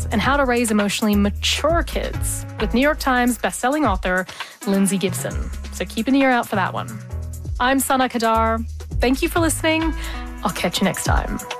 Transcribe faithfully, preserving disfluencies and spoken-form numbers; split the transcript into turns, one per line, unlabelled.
and how to raise emotionally mature kids with New York Times bestselling author Lindsay Gibson. So keep an ear out for that one. I'm Sana Kadar. Thank you for listening. I'll catch you next time.